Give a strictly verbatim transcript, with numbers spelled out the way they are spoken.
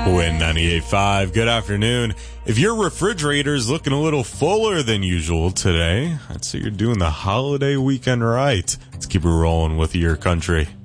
Win ninety-eight point five. Good afternoon. If your refrigerator's looking a little fuller than usual today, I'd say you're doing the holiday weekend right. Let's keep it rolling with your country.